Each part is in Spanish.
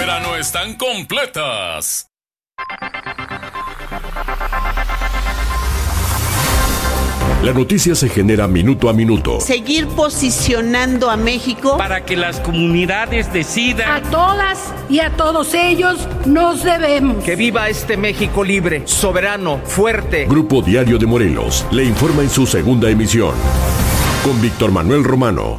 verano están completas. La noticia se genera minuto a minuto. Seguir posicionando a México para que las comunidades decidan. A todas y a todos ellos nos debemos. Que viva este México libre, soberano, fuerte. Grupo Diario de Morelos le informa en su segunda emisión. Con Víctor Manuel Romano.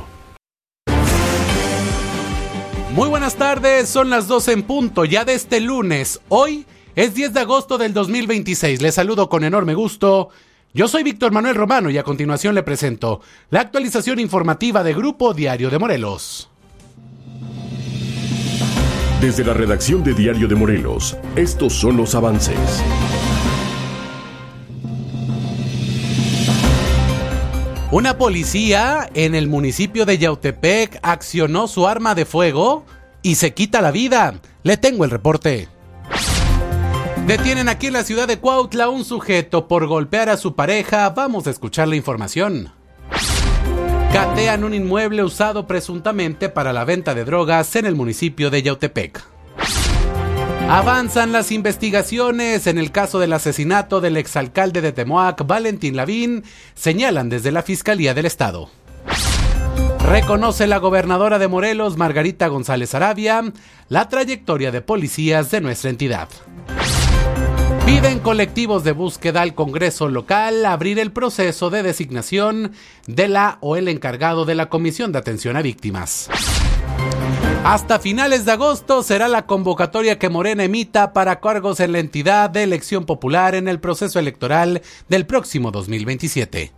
Muy buenas tardes, son las 12 en punto, ya de este lunes. Hoy es 10 de agosto del 2026. Les saludo con enorme gusto. Yo soy Víctor Manuel Romano y a continuación le presento la actualización informativa de Grupo Diario de Morelos. Desde la redacción de Diario de Morelos, estos son los avances. Una policía en el municipio de Yautepec accionó su arma de fuego y se quita la vida. Le tengo el reporte. Detienen aquí en la ciudad de Cuautla a un sujeto por golpear a su pareja. Vamos a escuchar la información. Catean un inmueble usado presuntamente para la venta de drogas en el municipio de Yautepec. Avanzan las investigaciones en el caso del asesinato del exalcalde de Temoac, Valentín Lavín, señalan desde la Fiscalía del Estado. Reconoce la gobernadora de Morelos, Margarita González Arabia, la trayectoria de policías de nuestra entidad. Piden colectivos de búsqueda al Congreso local abrir el proceso de designación de la o el encargado de la Comisión de Atención a Víctimas. Hasta finales de agosto será la convocatoria que Morena emita para cargos en la entidad de elección popular en el proceso electoral del próximo 2027.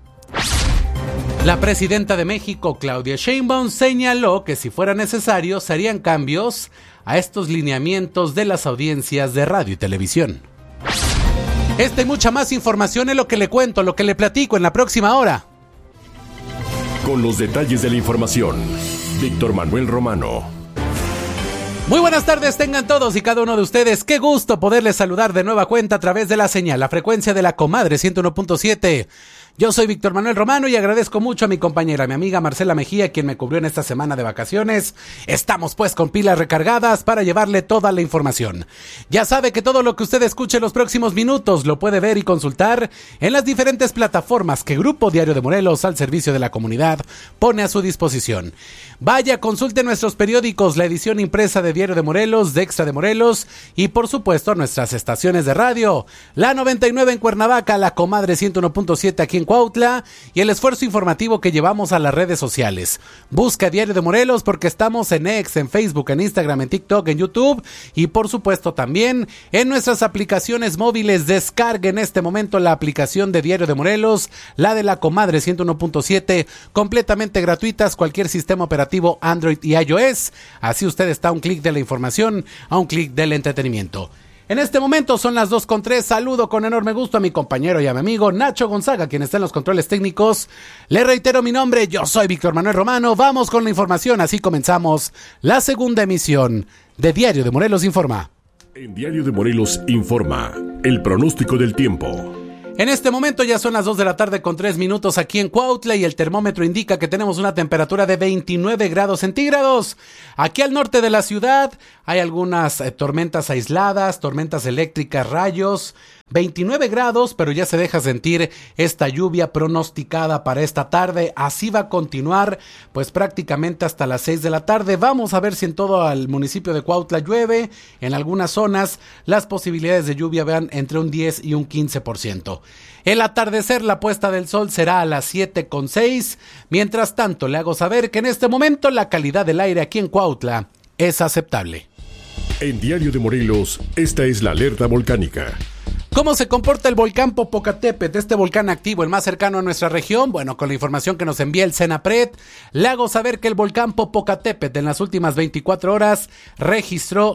La presidenta de México, Claudia Sheinbaum, señaló que si fuera necesario se harían cambios a estos lineamientos de las audiencias de radio y televisión. Esta y mucha más información es lo que le cuento, lo que le platico en la próxima hora. Con los detalles de la información, Víctor Manuel Romano. Muy buenas tardes tengan todos y cada uno de ustedes. Qué gusto poderles saludar de nueva cuenta a través de la señal, la frecuencia de la Comadre 101.7. Yo soy Víctor Manuel Romano y agradezco mucho a mi compañera, mi amiga Marcela Mejía, quien me cubrió en esta semana de vacaciones. Estamos pues con pilas recargadas para llevarle toda la información. Ya sabe que todo lo que usted escuche en los próximos minutos lo puede ver y consultar en las diferentes plataformas que Grupo Diario de Morelos, al servicio de la comunidad, pone a su disposición. Vaya, consulte nuestros periódicos, la edición impresa de Diario de Morelos, de Extra de Morelos y por supuesto nuestras estaciones de radio. La 99 en Cuernavaca, la Comadre 101.7 aquí en Cuautla y el esfuerzo informativo que llevamos a las redes sociales. Busca Diario de Morelos porque estamos en X, en Facebook, en Instagram, en TikTok, en YouTube y por supuesto también en nuestras aplicaciones móviles. Descargue en este momento la aplicación de Diario de Morelos, la de la Comadre 101.7, completamente gratuitas, cualquier sistema operativo Android y iOS. Así usted está a un clic de la información, a un clic del entretenimiento. En este momento son las 2:03, saludo con enorme gusto a mi compañero y a mi amigo Nacho Gonzaga, quien está en los controles técnicos. Le reitero mi nombre, yo soy Víctor Manuel Romano, vamos con la información, así comenzamos la segunda emisión de Diario de Morelos Informa. En Diario de Morelos Informa, el pronóstico del tiempo. En este momento ya son las 2 de la tarde con 3 minutos aquí en Cuautla y el termómetro indica que tenemos una temperatura de 29 grados centígrados. Aquí al norte de la ciudad hay algunas tormentas aisladas, tormentas eléctricas, rayos. 29 grados, pero ya se deja sentir esta lluvia pronosticada para esta tarde. Así va a continuar, pues prácticamente hasta las 6 de la tarde. Vamos a ver si en todo el municipio de Cuautla llueve. En algunas zonas las posibilidades de lluvia van entre un 10 y un 15%. El atardecer, la puesta del sol será a las 7:06. Mientras tanto, le hago saber que en este momento la calidad del aire aquí en Cuautla es aceptable. En Diario de Morelos, esta es la alerta volcánica. ¿Cómo se comporta el volcán Popocatépetl, este volcán activo, el más cercano a nuestra región? Bueno, con la información que nos envía el Senapred, le hago saber que el volcán Popocatépetl en las últimas 24 horas registró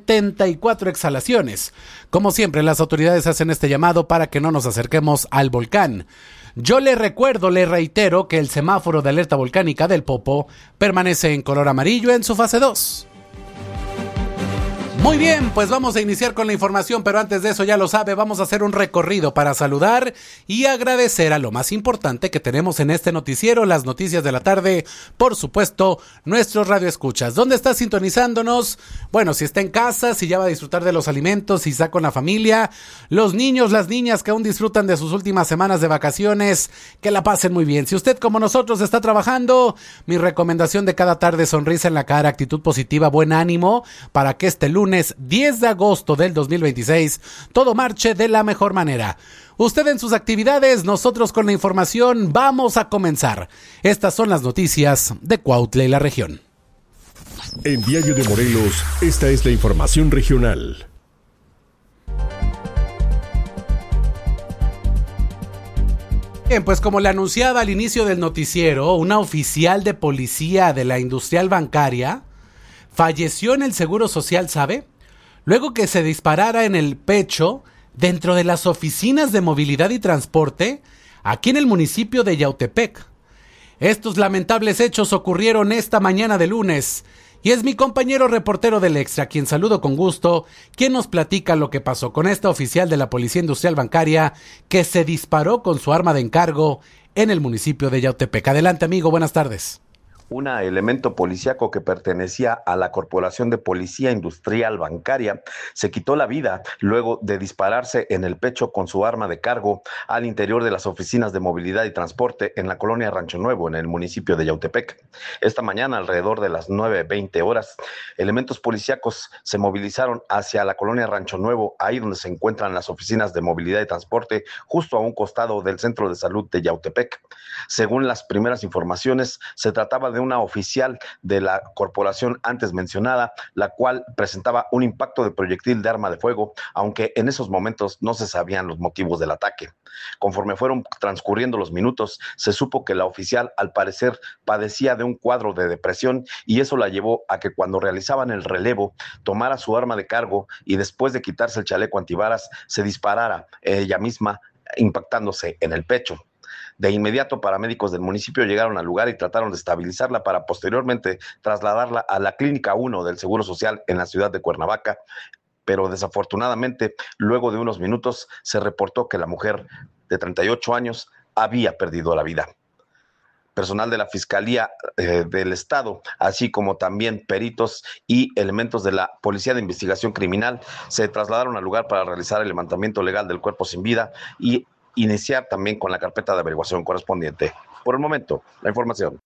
74 exhalaciones. Como siempre, las autoridades hacen este llamado para que no nos acerquemos al volcán. Yo le reitero que el semáforo de alerta volcánica del Popo permanece en color amarillo en su fase 2. Muy bien, pues vamos a iniciar con la información, pero antes de eso, ya lo sabe, vamos a hacer un recorrido para saludar y agradecer a lo más importante que tenemos en este noticiero, las noticias de la tarde, por supuesto, nuestros radioescuchas. ¿Dónde está sintonizándonos? Bueno, si está en casa, si ya va a disfrutar de los alimentos, si está con la familia, los niños, las niñas que aún disfrutan de sus últimas semanas de vacaciones, que la pasen muy bien. Si usted como nosotros está trabajando, mi recomendación de cada tarde, sonrisa en la cara, actitud positiva, buen ánimo, para que este lunes 10 de agosto del 2026 todo marche de la mejor manera. Usted en sus actividades, nosotros con la información. Vamos a comenzar. Estas son las noticias de Cuautla y la región. En Diario de Morelos, esta es la información regional. Bien, pues como le anunciaba al inicio del noticiero, una oficial de policía de la Industrial Bancaria falleció en el Seguro Social, ¿sabe? Luego que se disparara en el pecho dentro de las oficinas de movilidad y transporte aquí en el municipio de Yautepec. Estos lamentables hechos ocurrieron esta mañana de lunes y es mi compañero reportero del Extra, quien saludo con gusto, quien nos platica lo que pasó con esta oficial de la Policía Industrial Bancaria que se disparó con su arma de encargo en el municipio de Yautepec. Adelante, amigo, buenas tardes. Un elemento policíaco que pertenecía a la Corporación de Policía Industrial Bancaria se quitó la vida luego de dispararse en el pecho con su arma de cargo al interior de las oficinas de movilidad y transporte en la colonia Rancho Nuevo, en el municipio de Yautepec. Esta mañana, alrededor de las 9:20 horas, elementos policíacos se movilizaron hacia la colonia Rancho Nuevo, ahí donde se encuentran las oficinas de movilidad y transporte, justo a un costado del Centro de Salud de Yautepec. Según las primeras informaciones, se trataba de una oficial de la corporación antes mencionada, la cual presentaba un impacto de proyectil de arma de fuego, aunque en esos momentos no se sabían los motivos del ataque. Conforme fueron transcurriendo los minutos, se supo que la oficial al parecer padecía de un cuadro de depresión y eso la llevó a que cuando realizaban el relevo tomara su arma de cargo y después de quitarse el chaleco antibalas se disparara ella misma impactándose en el pecho. De inmediato, paramédicos del municipio llegaron al lugar y trataron de estabilizarla para posteriormente trasladarla a la Clínica 1 del Seguro Social en la ciudad de Cuernavaca, pero desafortunadamente, luego de unos minutos, se reportó que la mujer de 38 años había perdido la vida. Personal de la Fiscalía del Estado, así como también peritos y elementos de la Policía de Investigación Criminal, se trasladaron al lugar para realizar el levantamiento legal del cuerpo sin vida y iniciar también con la carpeta de averiguación correspondiente. Por el momento, la información.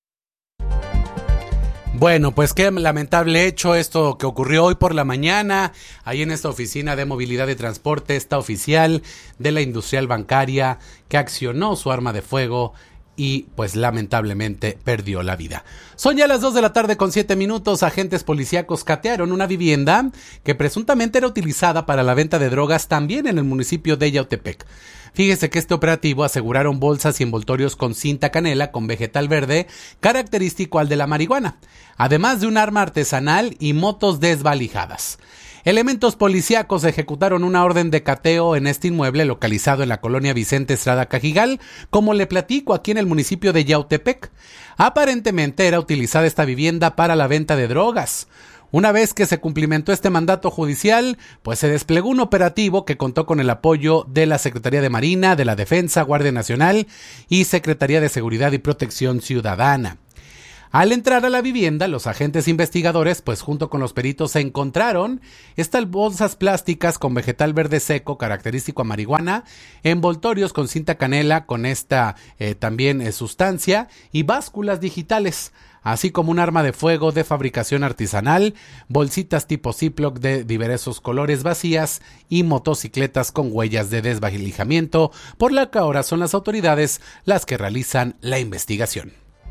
Bueno, pues qué lamentable hecho esto que ocurrió hoy por la mañana, ahí en esta oficina de movilidad y transporte, esta oficial de la Industrial Bancaria que accionó su arma de fuego y pues lamentablemente perdió la vida. Son ya las 2 de la tarde con 7 minutos. Agentes policíacos catearon una vivienda que presuntamente era utilizada para la venta de drogas también en el municipio de Yautepec. Fíjese que este operativo aseguraron bolsas y envoltorios con cinta canela con vegetal verde característico al de la marihuana, además de un arma artesanal y motos desvalijadas. Elementos policíacos ejecutaron una orden de cateo en este inmueble localizado en la colonia Vicente Estrada Cajigal, como le platico, aquí en el municipio de Yautepec. Aparentemente era utilizada esta vivienda para la venta de drogas. Una vez que se cumplimentó este mandato judicial, pues se desplegó un operativo que contó con el apoyo de la Secretaría de Marina, de la Defensa, Guardia Nacional y Secretaría de Seguridad y Protección Ciudadana. Al entrar a la vivienda, los agentes investigadores, pues junto con los peritos, se encontraron estas bolsas plásticas con vegetal verde seco característico a marihuana, envoltorios con cinta canela con esta sustancia y básculas digitales, así como un arma de fuego de fabricación artesanal, bolsitas tipo Ziploc de diversos colores vacías y motocicletas con huellas de desvalijamiento, por la que ahora son las autoridades las que realizan la investigación.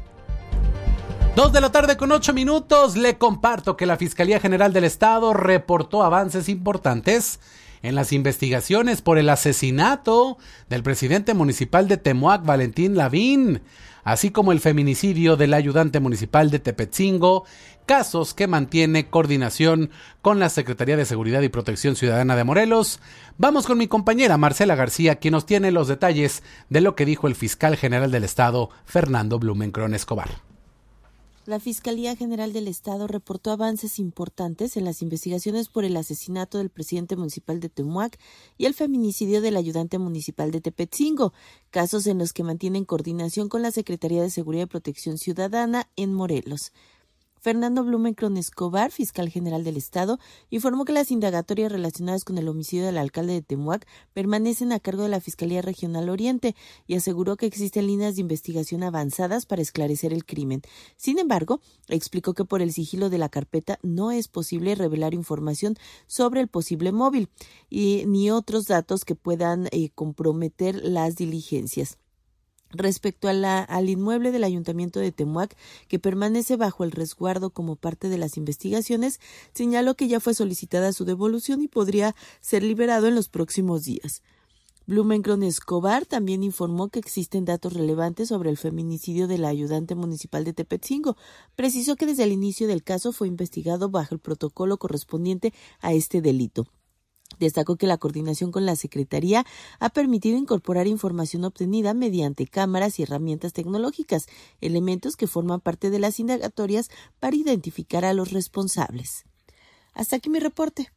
2 de la tarde con 8 minutos, le comparto que la Fiscalía General del Estado reportó avances importantes en las investigaciones por el asesinato del presidente municipal de Temoac, Valentín Lavín, así como el feminicidio del ayudante municipal de Tepetzingo, casos que mantiene coordinación con la Secretaría de Seguridad y Protección Ciudadana de Morelos. Vamos con mi compañera Marcela García, quien nos tiene los detalles de lo que dijo el fiscal general del Estado, Fernando Blumenkron Escobar. La Fiscalía General del Estado reportó avances importantes en las investigaciones por el asesinato del presidente municipal de Temuac y el feminicidio del ayudante municipal de Tepetzingo, casos en los que mantienen coordinación con la Secretaría de Seguridad y Protección Ciudadana en Morelos. Fernando Blumenkron Escobar, fiscal general del Estado, informó que las indagatorias relacionadas con el homicidio del alcalde de Temuac permanecen a cargo de la Fiscalía Regional Oriente y aseguró que existen líneas de investigación avanzadas para esclarecer el crimen. Sin embargo, explicó que por el sigilo de la carpeta no es posible revelar información sobre el posible móvil ni otros datos que puedan comprometer las diligencias. Respecto al inmueble del Ayuntamiento de Temuac, que permanece bajo el resguardo como parte de las investigaciones, señaló que ya fue solicitada su devolución y podría ser liberado en los próximos días. Blumenkron Escobar también informó que existen datos relevantes sobre el feminicidio del ayudante municipal de Tepetzingo. Precisó que desde el inicio del caso fue investigado bajo el protocolo correspondiente a este delito. Destacó que la coordinación con la Secretaría ha permitido incorporar información obtenida mediante cámaras y herramientas tecnológicas, elementos que forman parte de las indagatorias para identificar a los responsables. Hasta aquí mi reporte.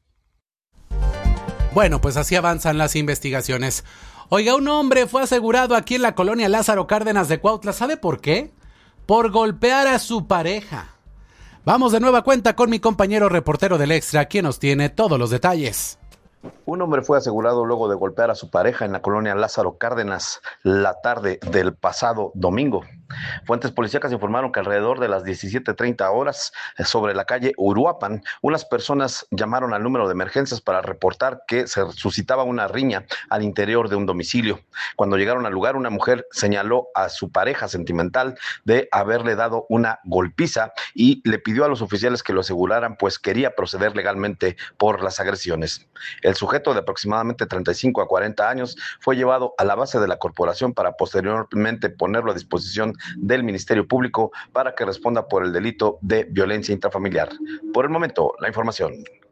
Bueno, pues así avanzan las investigaciones. Oiga, un hombre fue asegurado aquí en la colonia Lázaro Cárdenas de Cuautla. ¿Sabe por qué? Por golpear a su pareja. Vamos de nueva cuenta con mi compañero reportero del Extra, quien nos tiene todos los detalles. Un hombre fue asegurado luego de golpear a su pareja en la colonia Lázaro Cárdenas la tarde del pasado domingo. Fuentes policíacas informaron que alrededor de las 17:30 horas sobre la calle Uruapan, unas personas llamaron al número de emergencias para reportar que se suscitaba una riña al interior de un domicilio. Cuando llegaron al lugar, una mujer señaló a su pareja sentimental de haberle dado una golpiza y le pidió a los oficiales que lo aseguraran, pues quería proceder legalmente por las agresiones. El sujeto de aproximadamente 35 a 40 años fue llevado a la base de la corporación para posteriormente ponerlo a disposición del Ministerio Público para que responda por el delito de violencia intrafamiliar. Por el momento, la información.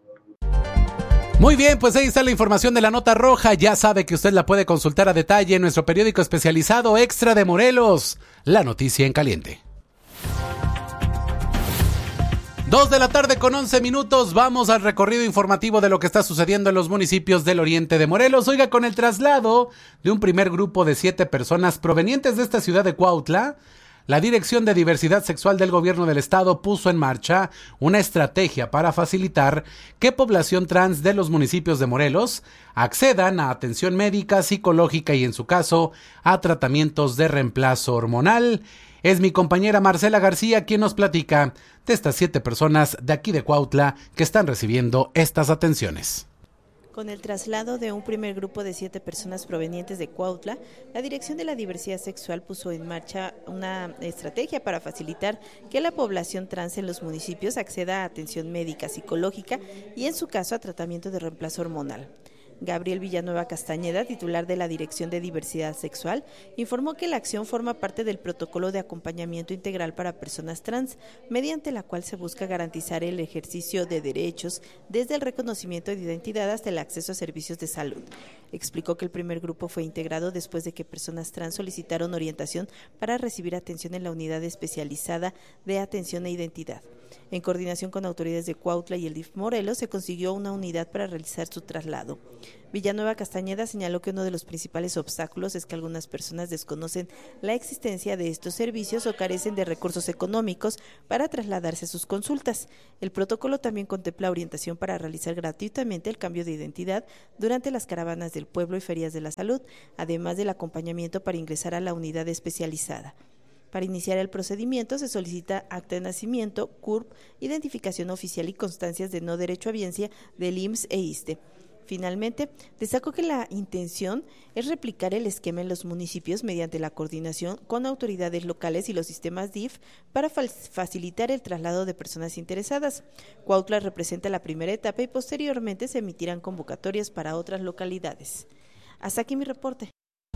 Muy bien, pues ahí está la información de la nota roja. Ya sabe que usted la puede consultar a detalle en nuestro periódico especializado Extra de Morelos, La Noticia en Caliente. 2:11 p.m. Vamos al recorrido informativo de lo que está sucediendo en los municipios del oriente de Morelos. Oiga, con el traslado de un primer grupo de 7 personas provenientes de esta ciudad de Cuautla, la Dirección de Diversidad Sexual del Gobierno del Estado puso en marcha una estrategia para facilitar que población trans de los municipios de Morelos accedan a atención médica, psicológica y, en su caso, a tratamientos de reemplazo hormonal. Es mi compañera Marcela García quien nos platica de estas 7 personas de aquí de Cuautla que están recibiendo estas atenciones. Con el traslado de un primer grupo de 7 personas provenientes de Cuautla, la Dirección de la Diversidad Sexual puso en marcha una estrategia para facilitar que la población trans en los municipios acceda a atención médica, psicológica y, en su caso, a tratamiento de reemplazo hormonal. Gabriel Villanueva Castañeda, titular de la Dirección de Diversidad Sexual, informó que la acción forma parte del protocolo de acompañamiento integral para personas trans, mediante la cual se busca garantizar el ejercicio de derechos desde el reconocimiento de identidad hasta el acceso a servicios de salud. Explicó que el primer grupo fue integrado después de que personas trans solicitaron orientación para recibir atención en la unidad especializada de atención e identidad. En coordinación con autoridades de Cuautla y el DIF Morelos, se consiguió una unidad para realizar su traslado. Villanueva Castañeda señaló que uno de los principales obstáculos es que algunas personas desconocen la existencia de estos servicios o carecen de recursos económicos para trasladarse a sus consultas. El protocolo también contempla orientación para realizar gratuitamente el cambio de identidad durante las caravanas del pueblo y ferias de la salud, además del acompañamiento para ingresar a la unidad especializada. Para iniciar el procedimiento se solicita acta de nacimiento, CURP, identificación oficial y constancias de no derecho a biencia del IMSS e ISSSTE. Finalmente, destacó que la intención es replicar el esquema en los municipios mediante la coordinación con autoridades locales y los sistemas DIF para facilitar el traslado de personas interesadas. Cuautla representa la primera etapa y posteriormente se emitirán convocatorias para otras localidades. Hasta aquí mi reporte.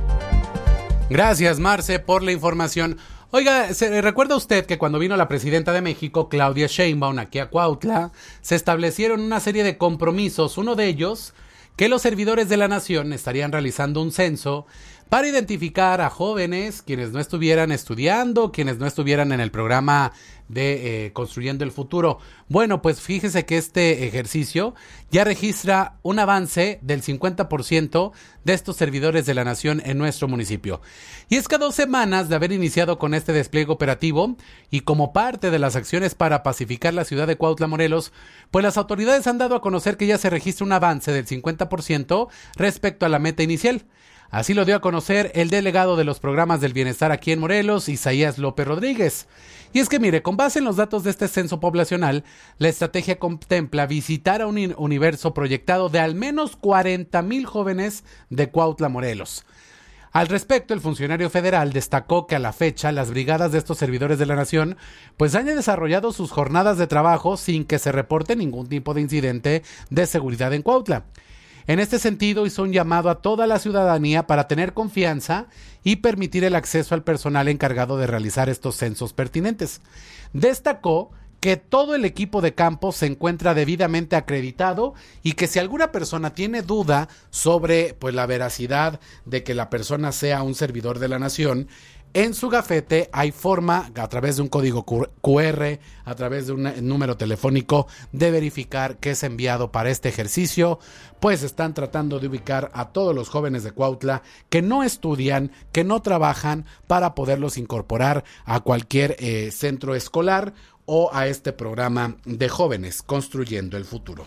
Gracias, Marce, por la información. Oiga, ¿recuerda usted que cuando vino la presidenta de México, Claudia Sheinbaum, aquí a Cuautla, se establecieron una serie de compromisos? Uno de ellos, que los servidores de la nación estarían realizando un censo para identificar a jóvenes, quienes no estuvieran estudiando, quienes no estuvieran en el programa de Construyendo el Futuro. Bueno, pues fíjese que este ejercicio ya registra un avance del 50% de estos servidores de la nación en nuestro municipio. Y es que a 2 semanas de haber iniciado con este despliegue operativo y como parte de las acciones para pacificar la ciudad de Cuautla, Morelos, pues las autoridades han dado a conocer que ya se registra un avance del 50% respecto a la meta inicial. Así lo dio a conocer el delegado de los programas del bienestar aquí en Morelos, Isaías López Rodríguez. Y es que mire, con base en los datos de este censo poblacional, la estrategia contempla visitar a un universo proyectado de al menos 40,000 jóvenes de Cuautla, Morelos. Al respecto, el funcionario federal destacó que a la fecha las brigadas de estos servidores de la nación pues han desarrollado sus jornadas de trabajo sin que se reporte ningún tipo de incidente de seguridad en Cuautla. En este sentido, hizo un llamado a toda la ciudadanía para tener confianza y permitir el acceso al personal encargado de realizar estos censos pertinentes. Destacó que todo el equipo de campo se encuentra debidamente acreditado y que si alguna persona tiene duda sobre pues la veracidad de que la persona sea un servidor de la nación, en su gafete hay forma, a través de un código QR, a través de un número telefónico, de verificar que es enviado para este ejercicio, pues están tratando de ubicar a todos los jóvenes de Cuautla que no estudian, que no trabajan, para poderlos incorporar a cualquier centro escolar o a este programa de jóvenes Construyendo el Futuro.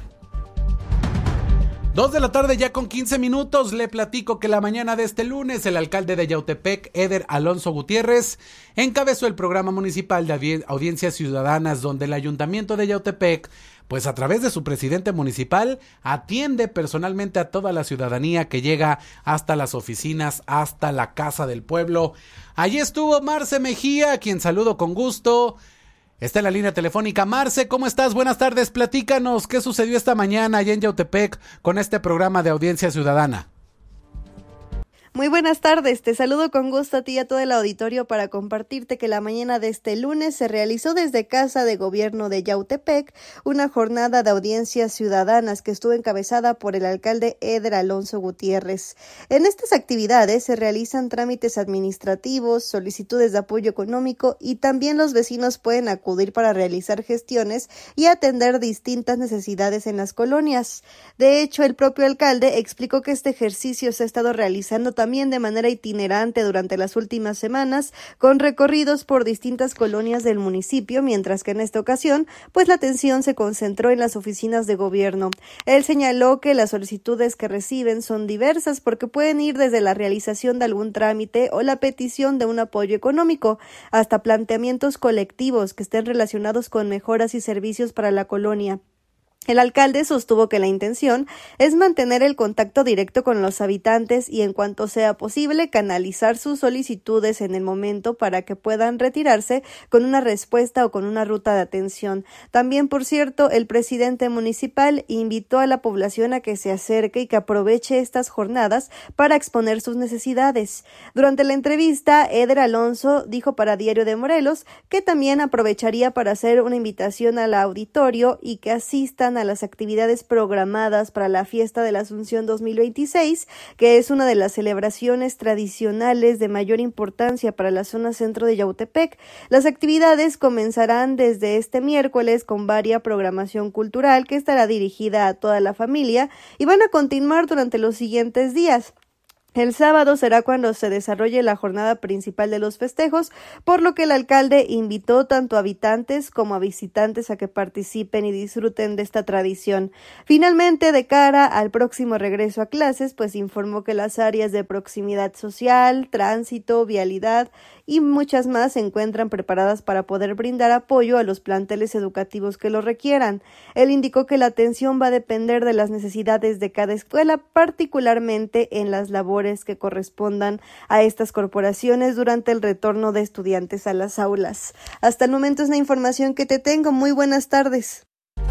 2 de la tarde ya con 15 minutos, le platico que la mañana de este lunes el alcalde de Yautepec, Eder Alonso Gutiérrez, encabezó el programa municipal de audiencias ciudadanas, donde el ayuntamiento de Yautepec, pues a través de su presidente municipal, atiende personalmente a toda la ciudadanía que llega hasta las oficinas, hasta la Casa del Pueblo. Allí estuvo Marce Mejía, a quien saludo con gusto. Está en la línea telefónica. Marce, ¿cómo estás? Buenas tardes. Platícanos qué sucedió esta mañana allá en Yautepec con este programa de audiencia ciudadana. Muy buenas tardes, te saludo con gusto a ti y a todo el auditorio para compartirte que la mañana de este lunes se realizó desde Casa de Gobierno de Yautepec una jornada de audiencias ciudadanas que estuvo encabezada por el alcalde Eder Alonso Gutiérrez. En estas actividades se realizan trámites administrativos, solicitudes de apoyo económico y también los vecinos pueden acudir para realizar gestiones y atender distintas necesidades en las colonias. De hecho, el propio alcalde explicó que este ejercicio se ha estado realizando también de manera itinerante durante las últimas semanas, con recorridos por distintas colonias del municipio, mientras que en esta ocasión, pues la atención se concentró en las oficinas de gobierno. Él señaló que las solicitudes que reciben son diversas porque pueden ir desde la realización de algún trámite o la petición de un apoyo económico, hasta planteamientos colectivos que estén relacionados con mejoras y servicios para la colonia. El alcalde sostuvo que la intención es mantener el contacto directo con los habitantes y, en cuanto sea posible, canalizar sus solicitudes en el momento para que puedan retirarse con una respuesta o con una ruta de atención. También, por cierto, el presidente municipal invitó a la población a que se acerque y que aproveche estas jornadas para exponer sus necesidades. Durante la entrevista, Eder Alonso dijo para Diario de Morelos que también aprovecharía para hacer una invitación al auditorio y que asistan a las actividades programadas para la Fiesta de la Asunción 2026, que es una de las celebraciones tradicionales de mayor importancia para la zona centro de Yautepec. Las actividades comenzarán desde este miércoles con varia programación cultural que estará dirigida a toda la familia y van a continuar durante los siguientes días. El sábado será cuando se desarrolle la jornada principal de los festejos, por lo que el alcalde invitó tanto a habitantes como a visitantes a que participen y disfruten de esta tradición. Finalmente, de cara al próximo regreso a clases, pues informó que las áreas de proximidad social, tránsito, vialidad y muchas más se encuentran preparadas para poder brindar apoyo a los planteles educativos que lo requieran. Él indicó que la atención va a depender de las necesidades de cada escuela, particularmente en las labores que correspondan a estas corporaciones durante el retorno de estudiantes a las aulas. Hasta el momento es la información que te tengo. Muy buenas tardes.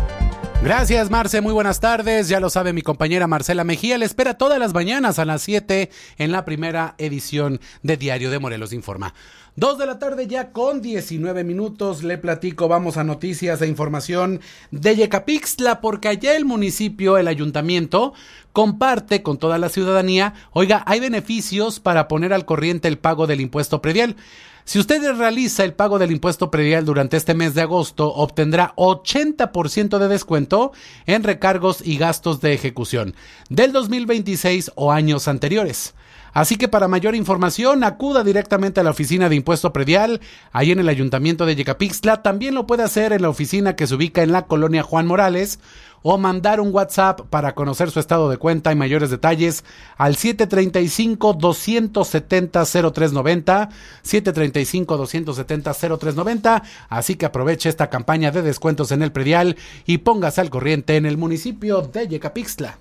Gracias, Marce, muy buenas tardes. Ya lo sabe mi compañera Marcela Mejía, le espera todas las mañanas a las 7 en la primera edición de Diario de Morelos Informa. 2 de la tarde ya con 19 minutos, le platico, vamos a noticias e información de Yecapixtla, porque allá el municipio, el ayuntamiento, comparte con toda la ciudadanía, oiga, hay beneficios para poner al corriente el pago del impuesto predial. Si usted realiza el pago del impuesto predial durante este mes de agosto, obtendrá 80% de descuento en recargos y gastos de ejecución del 2026 o años anteriores. Así que para mayor información, acuda directamente a la oficina de impuesto predial, ahí en el ayuntamiento de Yecapixtla. También lo puede hacer en la oficina que se ubica en la colonia Juan Morales, o mandar un WhatsApp para conocer su estado de cuenta y mayores detalles al 735-270-0390, 735-270-0390. Así que aproveche esta campaña de descuentos en el predial y póngase al corriente en el municipio de Yecapixtla.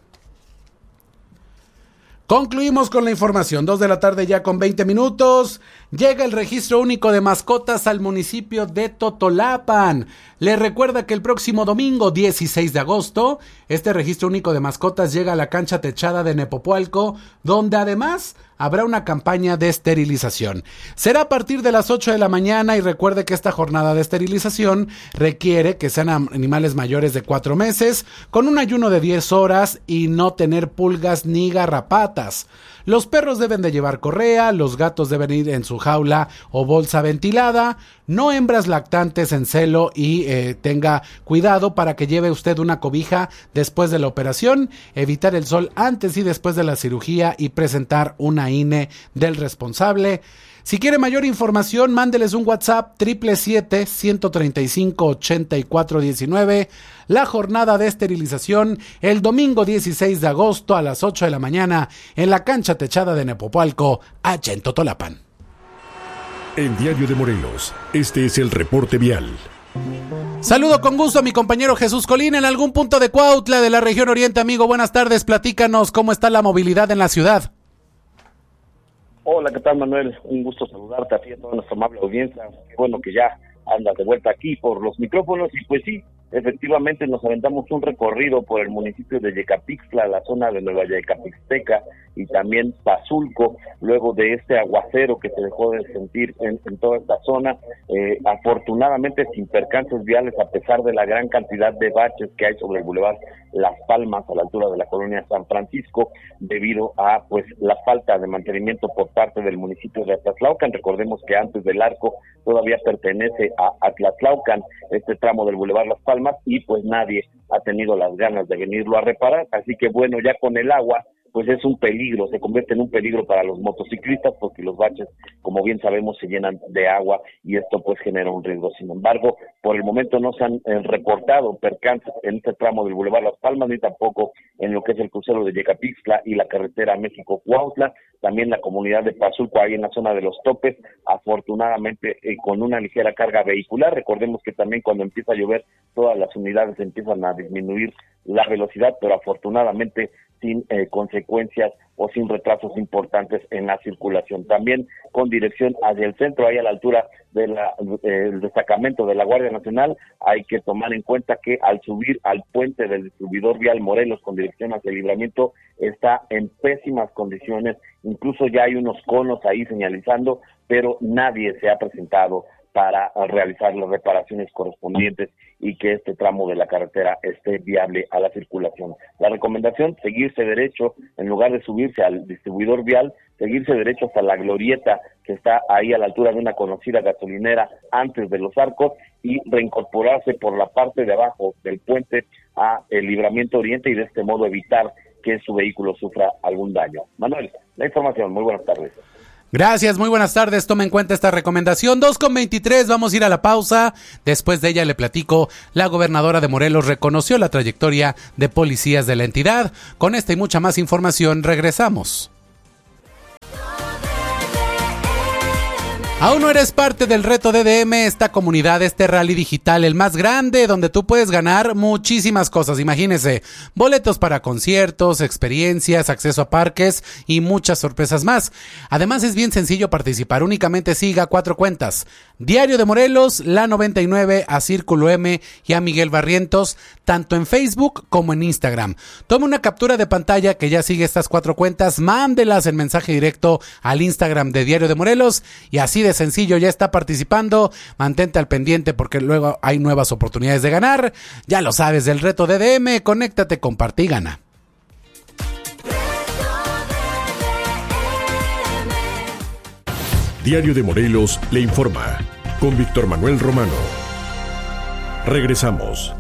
Concluimos con la información, 2 de la tarde ya con 20 minutos. Llega el registro único de mascotas al municipio de Totolapan. Le recuerda que el próximo domingo 16 de agosto, este registro único de mascotas llega a la cancha techada de Nepopualco, donde además habrá una campaña de esterilización. Será a partir de las 8 de la mañana y recuerde que esta jornada de esterilización requiere que sean animales mayores de 4 meses, con un ayuno de 10 horas y no tener pulgas ni garrapatas. Los perros deben de llevar correa, los gatos deben ir en su jaula o bolsa ventilada, no hembras lactantes en celo y tenga cuidado para que lleve usted una cobija después de la operación, evitar el sol antes y después de la cirugía y presentar una INE del responsable. Si quiere mayor información, mándeles un WhatsApp 777-135-8419. La jornada de esterilización el domingo 16 de agosto a las 8 de la mañana en la cancha techada de Nepopualco, allá en Totolapan. En Diario de Morelos, este es el reporte vial. Saludo con gusto a mi compañero Jesús Colín en algún punto de Cuautla de la región oriente. Amigo, buenas tardes, platícanos cómo está la movilidad en la ciudad. Hola, ¿qué tal, Manuel? Un gusto saludarte a ti y a toda nuestra amable audiencia. Qué bueno que ya andas de vuelta aquí por los micrófonos y pues sí, efectivamente nos aventamos un recorrido por el municipio de Yecapixtla, la zona de Nueva Yecapixteca y también Pazulco, luego de este aguacero que se dejó de sentir en toda esta zona, afortunadamente sin percances viales a pesar de la gran cantidad de baches que hay sobre el bulevar Las Palmas a la altura de la colonia San Francisco, debido a pues la falta de mantenimiento por parte del municipio de Atlatlaucan. Recordemos que antes del arco todavía pertenece a Atlatlaucan, este tramo del bulevar Las Palmas, y pues nadie ha tenido las ganas de venirlo a reparar, así que bueno, ya con el agua pues es un peligro, se convierte en un peligro para los motociclistas porque los baches, como bien sabemos, se llenan de agua y esto pues genera un riesgo. Sin embargo, por el momento no se han reportado percances en este tramo del bulevar Las Palmas, ni tampoco en lo que es el crucero de Yecapixtla y la carretera México-Cuautla. También la comunidad de Pazulco, ahí en la zona de los topes, afortunadamente con una ligera carga vehicular. Recordemos que también cuando empieza a llover, todas las unidades empiezan a disminuir la velocidad, pero afortunadamente sin consecuencias o sin retrasos importantes en la circulación. También con dirección hacia el centro, ahí a la altura del destacamento de la Guardia Nacional, hay que tomar en cuenta que al subir al puente del distribuidor vial Morelos con dirección hacia el Libramiento está en pésimas condiciones, incluso ya hay unos conos ahí señalizando, pero nadie se ha presentado para realizar las reparaciones correspondientes y que este tramo de la carretera esté viable a la circulación. La recomendación, seguirse derecho, en lugar de subirse al distribuidor vial, seguirse derecho hasta la glorieta que está ahí a la altura de una conocida gasolinera antes de los arcos y reincorporarse por la parte de abajo del puente a el Libramiento Oriente y de este modo evitar que su vehículo sufra algún daño. Manuel, la información, muy buenas tardes. Gracias, muy buenas tardes, tome en cuenta esta recomendación. 2:23, vamos a ir a la pausa. Después de ella le platico, la gobernadora de Morelos reconoció la trayectoria de policías de la entidad. Con esta y mucha más información regresamos. ¿Aún no eres parte del reto DDM, esta comunidad, este rally digital, el más grande, donde tú puedes ganar muchísimas cosas? Imagínese, boletos para conciertos, experiencias, acceso a parques y muchas sorpresas más. Además es bien sencillo participar, únicamente siga 4 cuentas: Diario de Morelos, La 99, a Círculo M y a Miguel Barrientos, tanto en Facebook como en Instagram. Tome una captura de pantalla que ya sigue estas 4 cuentas, mándelas en mensaje directo al Instagram de Diario de Morelos y así de de sencillo, ya está participando, mantente al pendiente porque luego hay nuevas oportunidades de ganar. Ya lo sabes, del reto DDM, conéctate, comparte y gana. Diario de Morelos le informa, con Víctor Manuel Romano. Regresamos.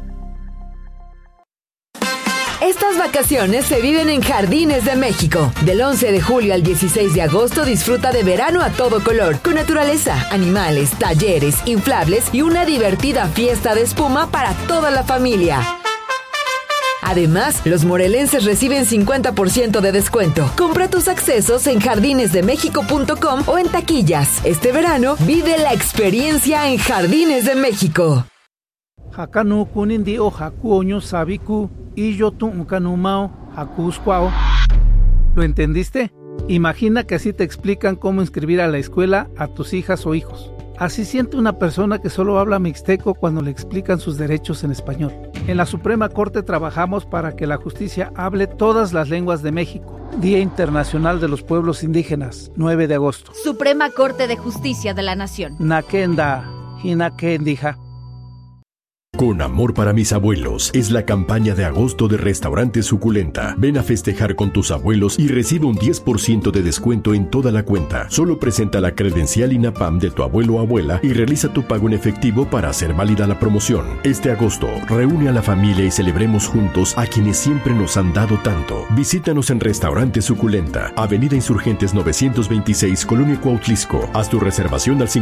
Estas vacaciones se viven en Jardines de México. Del 11 de julio al 16 de agosto disfruta de verano a todo color, con naturaleza, animales, talleres, inflables y una divertida fiesta de espuma para toda la familia. Además, los morelenses reciben 50% de descuento. Compra tus accesos en jardinesdemexico.com o en taquillas. Este verano, vive la experiencia en Jardines de México. Hakanu kunindi o hakuoño sabiku y yo tuncanumao hakuscuao. ¿Lo entendiste? Imagina que así te explican cómo inscribir a la escuela a tus hijas o hijos. Así siente una persona que solo habla mixteco cuando le explican sus derechos en español. En la Suprema Corte trabajamos para que la justicia hable todas las lenguas de México. Día Internacional de los Pueblos Indígenas, 9 de agosto. Suprema Corte de Justicia de la Nación. Nakenda, hinakendija. Con amor para mis abuelos es la campaña de agosto de Restaurante Suculenta. Ven a festejar con tus abuelos y recibe un 10% de descuento en toda la cuenta. Solo presenta la credencial INAPAM de tu abuelo o abuela y realiza tu pago en efectivo para hacer válida la promoción. Este agosto, reúne a la familia y celebremos juntos a quienes siempre nos han dado tanto. Visítanos en Restaurante Suculenta, Avenida Insurgentes 926, Colonia Cuautlisco. Haz tu reservación al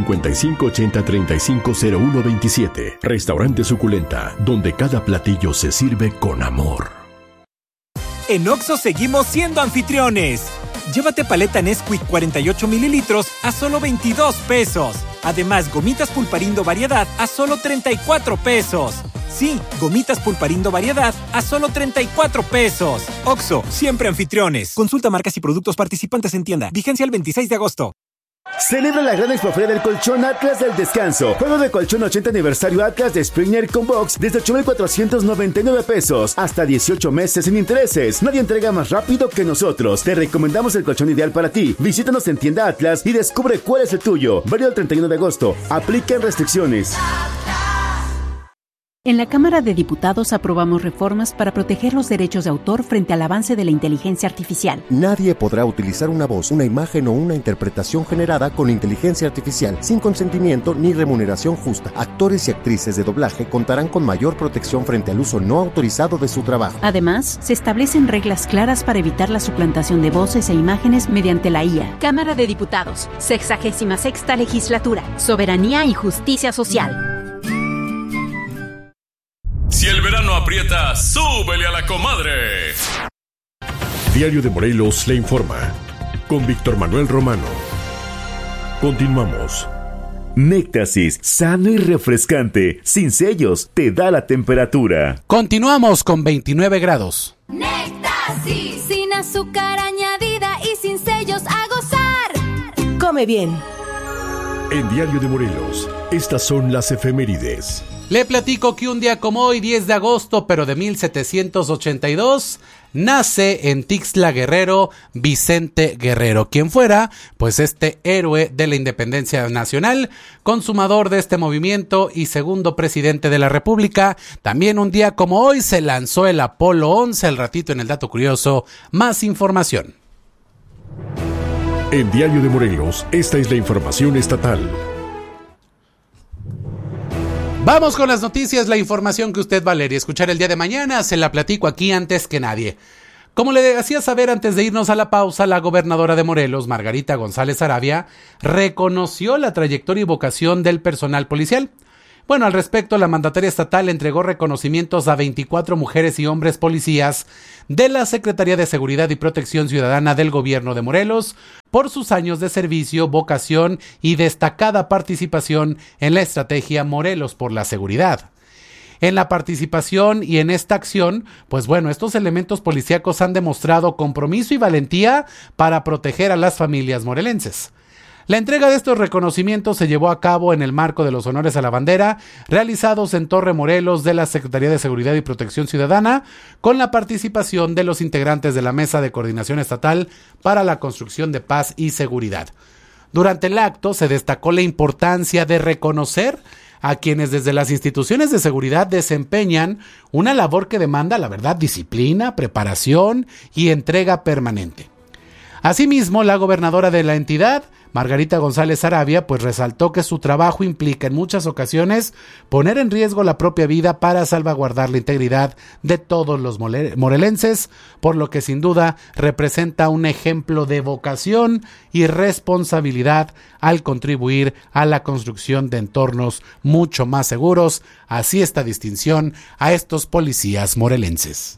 5580-350127. Restaurante Suculenta, donde cada platillo se sirve con amor. En Oxxo seguimos siendo anfitriones. Llévate paleta Nesquik 48 mililitros a solo 22 pesos. Además, gomitas Pulparindo Variedad a solo 34 pesos. Sí, gomitas Pulparindo Variedad a solo 34 pesos. Oxxo, siempre anfitriones. Consulta marcas y productos participantes en tienda. Vigencia el 26 de agosto. Celebra la gran expoferia del colchón Atlas del Descanso. Juego de colchón 80 aniversario Atlas de Springer con box desde 8,499 pesos. Hasta 18 meses sin intereses. Nadie entrega más rápido que nosotros. Te recomendamos el colchón ideal para ti. Visítanos en tienda Atlas y descubre cuál es el tuyo. Válido el 31 de agosto. Aplican restricciones. En la Cámara de Diputados aprobamos reformas para proteger los derechos de autor frente al avance de la inteligencia artificial. Nadie podrá utilizar una voz, una imagen o una interpretación generada con inteligencia artificial sin consentimiento ni remuneración justa. Actores y actrices de doblaje contarán con mayor protección frente al uso no autorizado de su trabajo. Además, se establecen reglas claras para evitar la suplantación de voces e imágenes mediante la IA. Cámara de Diputados, 66ª Legislatura, Soberanía y Justicia Social. Si el verano aprieta, súbele a la comadre. Diario de Morelos le informa, con Víctor Manuel Romano. Continuamos. Néctasis, sano y refrescante, sin sellos, te da la temperatura. Continuamos con 29 grados. Néctasis, sin azúcar añadida y sin sellos, a gozar. Come bien. En Diario de Morelos, estas son las efemérides. Le platico que un día como hoy, 10 de agosto, pero de 1782, nace en Tixla Guerrero Vicente Guerrero, quien fuera, pues, este héroe de la independencia nacional, consumador de este movimiento y segundo presidente de la República. También un día como hoy se lanzó el Apolo 11, al ratito en el dato curioso, más información. En Diario de Morelos, esta es la información estatal. Vamos con las noticias, la información que usted va a leer y escuchar el día de mañana, se la platico aquí antes que nadie. Como le hacía saber antes de irnos a la pausa, la gobernadora de Morelos, Margarita González Arabia, reconoció la trayectoria y vocación del personal policial. Bueno, al respecto, la mandataria estatal entregó reconocimientos a 24 mujeres y hombres policías de la Secretaría de Seguridad y Protección Ciudadana del Gobierno de Morelos por sus años de servicio, vocación y destacada participación en la estrategia Morelos por la Seguridad. En la participación y en esta acción, pues bueno, estos elementos policíacos han demostrado compromiso y valentía para proteger a las familias morelenses. La entrega de estos reconocimientos se llevó a cabo en el marco de los honores a la bandera realizados en Torre Morelos de la Secretaría de Seguridad y Protección Ciudadana, con la participación de los integrantes de la Mesa de Coordinación Estatal para la Construcción de Paz y Seguridad. Durante el acto se destacó la importancia de reconocer a quienes desde las instituciones de seguridad desempeñan una labor que demanda, la verdad, disciplina, preparación y entrega permanente. Asimismo, la gobernadora de la entidad, Margarita González Arabia, pues resaltó que su trabajo implica en muchas ocasiones poner en riesgo la propia vida para salvaguardar la integridad de todos los morelenses, por lo que sin duda representa un ejemplo de vocación y responsabilidad al contribuir a la construcción de entornos mucho más seguros. Así esta distinción a estos policías morelenses.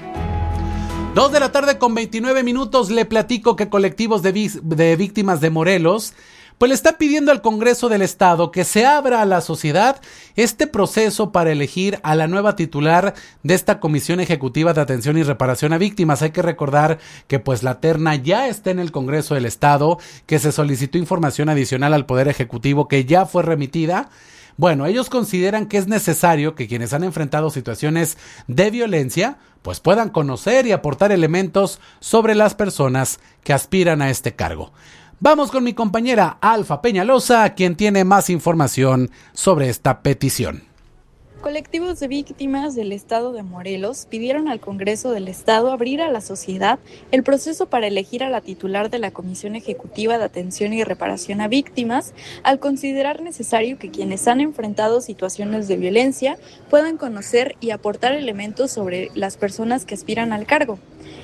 2:29 p.m, le platico que colectivos de víctimas de Morelos pues le está pidiendo al Congreso del Estado que se abra a la sociedad este proceso para elegir a la nueva titular de esta Comisión Ejecutiva de Atención y Reparación a Víctimas. Hay que recordar que pues la terna ya está en el Congreso del Estado, que se solicitó información adicional al Poder Ejecutivo que ya fue remitida. Bueno, ellos consideran que es necesario que quienes han enfrentado situaciones de violencia pues puedan conocer y aportar elementos sobre las personas que aspiran a este cargo. Vamos con mi compañera Alfa Peñalosa, quien tiene más información sobre esta petición. Colectivos de víctimas del estado de Morelos pidieron al Congreso del Estado abrir a la sociedad el proceso para elegir a la titular de la Comisión Ejecutiva de Atención y Reparación a Víctimas, al considerar necesario que quienes han enfrentado situaciones de violencia puedan conocer y aportar elementos sobre las personas que aspiran al cargo.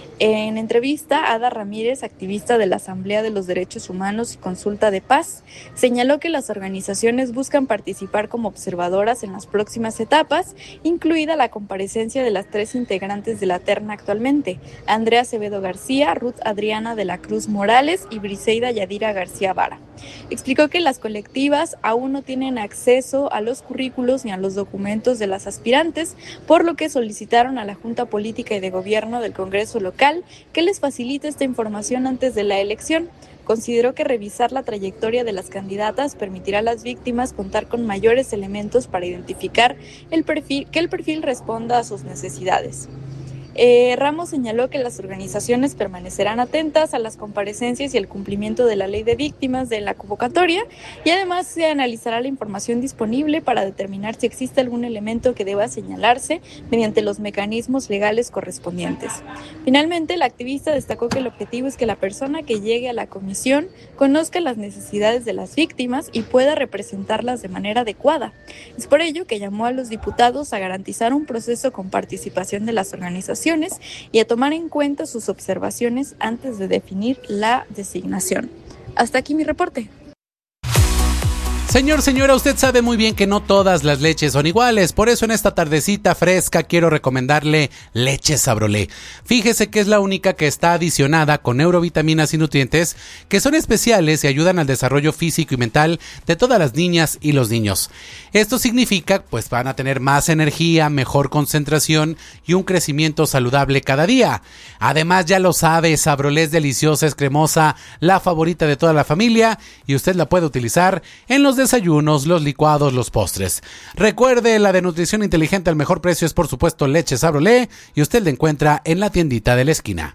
En entrevista, Ada Ramírez, activista de la Asamblea de los Derechos Humanos y Consulta de Paz, señaló que las organizaciones buscan participar como observadoras en las próximas etapas, incluida la comparecencia de las 3 integrantes de la terna actualmente, Andrea Acevedo García, Ruth Adriana de la Cruz Morales y Briseida Yadira García Vara. Explicó que las colectivas aún no tienen acceso a los currículos ni a los documentos de las aspirantes, por lo que solicitaron a la Junta Política y de Gobierno del Congreso local que les facilite esta información antes de la elección. Consideró que revisar la trayectoria de las candidatas permitirá a las víctimas contar con mayores elementos para identificar que el perfil responda a sus necesidades. Ramos señaló que las organizaciones permanecerán atentas a las comparecencias y el cumplimiento de la ley de víctimas de la convocatoria y además se analizará la información disponible para determinar si existe algún elemento que deba señalarse mediante los mecanismos legales correspondientes. Finalmente, la activista destacó que el objetivo es que la persona que llegue a la comisión conozca las necesidades de las víctimas y pueda representarlas de manera adecuada. Es por ello que llamó a los diputados a garantizar un proceso con participación de las organizaciones y a tomar en cuenta sus observaciones antes de definir la designación. Hasta aquí mi reporte. Señora, usted sabe muy bien que no todas las leches son iguales, por eso en esta tardecita fresca quiero recomendarle leche Sabrolé. Fíjese que es la única que está adicionada con neurovitaminas y nutrientes que son especiales y ayudan al desarrollo físico y mental de todas las niñas y los niños. Esto significa pues van a tener más energía, mejor concentración y un crecimiento saludable cada día. Además ya lo sabe, Sabrolé es deliciosa, es cremosa, la favorita de toda la familia y usted la puede utilizar en los desayunos, los licuados, los postres. Recuerde, la de nutrición inteligente al mejor precio es por supuesto leche Sabrolé y usted la encuentra en la tiendita de la esquina.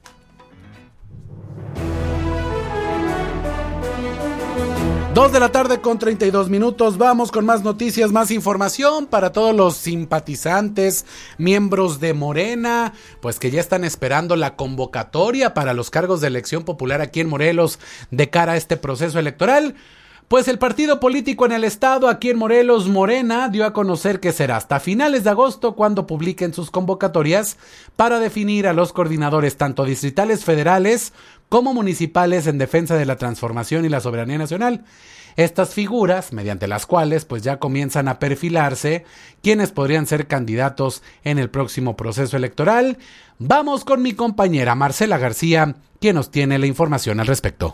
2:32 p.m. Vamos con más noticias, más información para todos los simpatizantes, miembros de Morena, pues que ya están esperando la convocatoria para los cargos de elección popular aquí en Morelos de cara a este proceso electoral. Pues el partido político en el estado, aquí en Morelos, Morena, dio a conocer que será hasta finales de agosto cuando publiquen sus convocatorias para definir a los coordinadores tanto distritales, federales como municipales en defensa de la transformación y la soberanía nacional. Estas figuras, mediante las cuales pues ya comienzan a perfilarse quienes podrían ser candidatos en el próximo proceso electoral. Vamos con mi compañera Marcela García, quien nos tiene la información al respecto.